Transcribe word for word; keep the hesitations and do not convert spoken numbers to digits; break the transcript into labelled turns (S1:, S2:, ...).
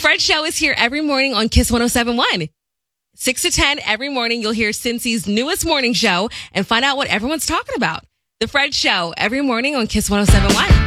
S1: Fred Show is here every morning on Kiss one oh seven point one. six to ten every morning, you'll hear Cincy's newest morning show and find out what everyone's talking about. The Fred Show every morning on Kiss one oh seven point one.